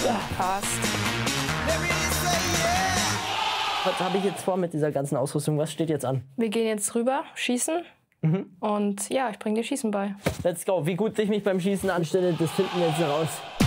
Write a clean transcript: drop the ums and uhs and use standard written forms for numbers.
Ja, passt. Was habe ich jetzt vor mit dieser ganzen Ausrüstung? Was steht jetzt an? Wir gehen jetzt rüber, schießen. Und ja, ich bringe dir Schießen bei. Let's go. Wie gut ich mich beim Schießen anstelle, das finden wir jetzt raus.